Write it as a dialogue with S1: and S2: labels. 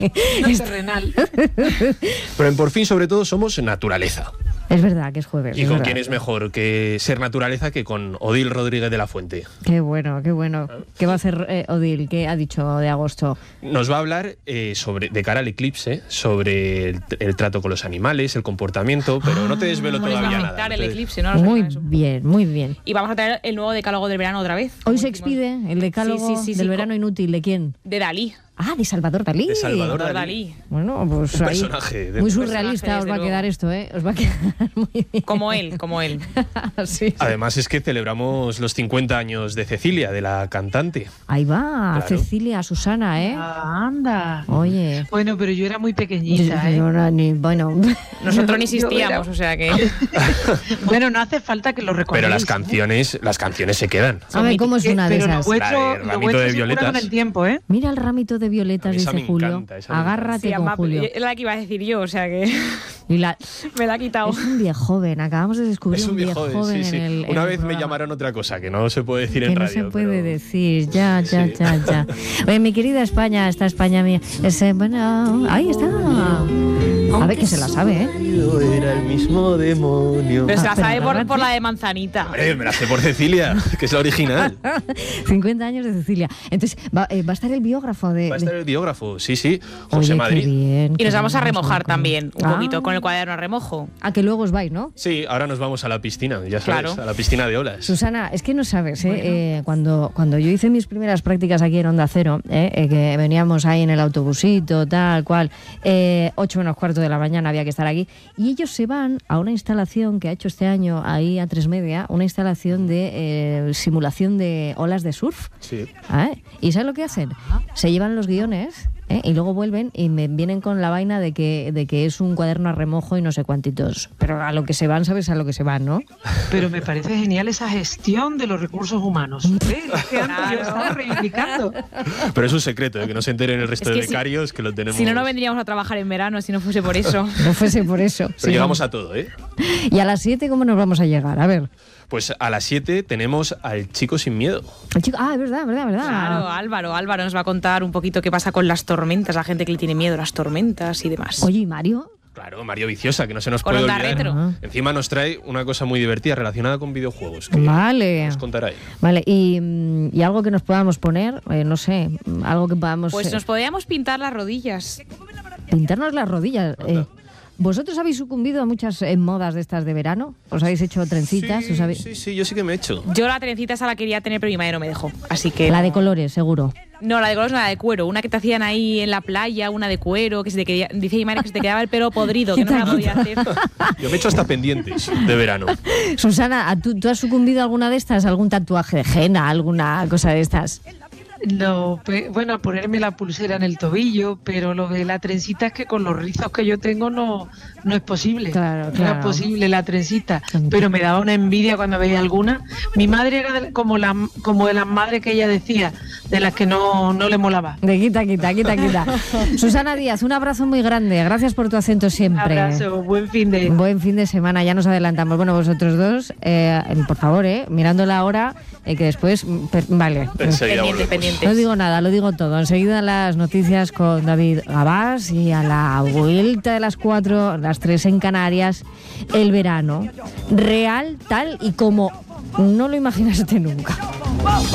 S1: terrenal.
S2: Pero en Por Fin, sobre todo, somos naturaleza.
S3: Es verdad que es jueves.
S2: ¿Y con quién es mejor que ser naturaleza que con Odil Rodríguez de la Fuente?
S3: Qué bueno, qué bueno. ¿Qué va a hacer Odil? ¿Qué ha dicho de agosto?
S2: Nos va a hablar de cara al eclipse, sobre el trato con los animales, el comportamiento, pero no te desvelo todavía nada.
S4: El eclipse, ¿no?
S3: Muy bien, muy bien.
S4: Y vamos a traer el nuevo decálogo del verano otra vez.
S3: Hoy se expide el decálogo del verano inútil. ¿De quién?
S4: De Dalí.
S3: Ah, de Salvador Dalí.
S2: De Salvador Dalí.
S3: Bueno, pues
S2: un
S3: ahí,
S2: personaje.
S3: Muy surrealista os va a quedar esto, ¿eh? Os va a quedar muy bien.
S4: Como él.
S3: Sí.
S2: Además es que celebramos los 50 años de Cecilia, de la cantante.
S3: Ahí va,
S2: Claro.
S3: Cecilia, Susana, ¿eh?
S1: Anda.
S3: Oye.
S1: Bueno, pero yo era muy pequeñita, ¿eh?
S3: Bueno.
S4: Nosotros ni existíamos, o sea que...
S1: Bueno, no hace falta que lo recordéis.
S2: Pero las canciones se quedan.
S3: A ver, ¿cómo es una de
S1: Pero
S3: esas?
S1: lo
S2: La de
S1: vuestro
S2: Ramito de
S1: se cura
S2: Violetas.
S1: con el tiempo, ¿eh?
S3: Mira el ramito de violetas,
S2: A mí esa
S3: dice
S2: me
S3: Julio.
S2: encanta, esa me
S3: Agárrate
S4: Sí,
S3: con
S4: además,
S3: Julio.
S4: es la que iba a decir yo, o sea que
S3: Y la...
S4: me la ha quitado.
S3: Es un viejo joven, acabamos de descubrir
S2: Es un viejo
S3: joven
S2: sí.
S3: en el
S2: Una
S3: en el
S2: vez me
S3: programa.
S2: llamaron otra cosa que no se puede decir
S3: Que
S2: en
S3: no
S2: radio.
S3: se puede
S2: pero-
S3: decir, ya.
S2: Sí.
S3: Oye, mi querida España, esta España mía. Bueno, ahí está. A ver que se la sabe, ¿eh?
S2: Era el mismo demonio.
S4: Pero se la
S3: pero
S4: sabe
S3: agárrate.
S4: por la de Manzanita.
S2: Hombre, me la sé por Cecilia, que es la original.
S3: 50 años de Cecilia. Entonces, va a estar el biógrafo de...
S2: Va a estar el biógrafo, sí.
S3: Oye,
S2: José
S3: qué
S2: Madrid.
S3: bien,
S4: Y
S3: qué
S4: nos vamos a
S3: bien,
S4: remojar
S3: qué
S4: también un
S3: bien.
S4: poquito con el cuaderno a remojo.
S3: Ah, que luego os vais, ¿no?
S2: Sí, ahora nos vamos a la piscina, ya sabes,
S4: Claro.
S2: a la piscina de olas.
S3: Susana, es que no sabes, cuando yo hice mis primeras prácticas aquí en Onda Cero, que veníamos ahí en el autobusito, tal cual, 8 menos cuarto de la mañana había que estar aquí, y ellos se van a una instalación que ha hecho este año ahí a 3:30, una instalación de simulación de olas de surf.
S2: Sí.
S3: ¿Y sabes lo que hacen? Se llevan los guiones y luego vuelven y me vienen con la vaina de que es un cuaderno a remojo y no sé cuántitos. Pero a lo que se van, sabes a lo que se van, ¿no?
S1: Pero me parece genial esa gestión de los recursos humanos. ¿Ves? Es que antes yo estaba reivindicando.
S2: Pero es un secreto, que no se enteren el resto
S4: Es que
S2: de becarios, que lo tenemos.
S4: Si no, no vendríamos a trabajar en verano si no fuese por eso.
S3: No fuese por eso.
S2: Pero
S3: Sí.
S2: llegamos a todo, ¿eh?
S3: Y a las 7, ¿cómo nos vamos a llegar? A ver.
S2: Pues a las 7 tenemos al Chico Sin Miedo.
S3: El chico, es verdad.
S4: Claro, Álvaro nos va a contar un poquito qué pasa con las tormentas, la gente que le tiene miedo a las tormentas y demás.
S3: Oye, ¿y Mario?
S2: Claro, Mario Viciosa, que no se nos
S4: Con
S2: puede
S4: Onda
S2: olvidar.
S4: Retro.
S2: Encima nos trae una cosa muy divertida relacionada con videojuegos. Que
S3: Vale.
S2: nos contará él.
S3: Vale, y algo que nos podamos poner, no sé, algo que podamos...
S4: Pues nos podríamos pintar las rodillas.
S3: pintarnos las rodillas. ¿Vosotros habéis sucumbido a muchas modas de estas de verano? ¿Os habéis hecho trencitas?
S2: Sí,
S3: ¿Os habéis-
S2: sí, yo sí que me he hecho.
S4: Yo la trencita esa la quería tener, pero mi madre no me dejó. Así que...
S3: La de colores, seguro.
S4: No, la de colores no, la de cuero. Una que te hacían ahí en la playa, una de cuero, que se te quedaba, dice mi madre que se te quedaba el pelo podrido, que no me la podía hacer.
S2: Yo me he hecho hasta pendientes de verano.
S3: Susana, ¿tú has sucumbido a alguna de estas? ¿Algún tatuaje de henna? ¿Alguna cosa de estas?
S1: No, bueno, ponerme la pulsera en el tobillo, pero lo de la trencita es que con los rizos que yo tengo no es posible.
S3: Claro,
S1: No
S3: claro.
S1: es posible la trencita, pero me daba una envidia cuando veía alguna. Mi madre era como de las madres que ella decía, de las que no le molaba.
S3: De quita. Susana Díaz, un abrazo muy grande. Gracias por tu acento
S1: Un
S3: siempre.
S1: abrazo, buen fin de...
S3: Buen fin de semana, ya nos adelantamos. Bueno, vosotros dos, por favor, mirando la hora, que después... vale.
S2: Enseguida
S4: Pendientes,
S2: volvemos.
S4: pendientes.
S3: No digo nada, lo digo todo. Enseguida las noticias con David Gabás y a la vuelta de las 4, las 3 en Canarias, el verano real tal y como no lo imaginaste nunca.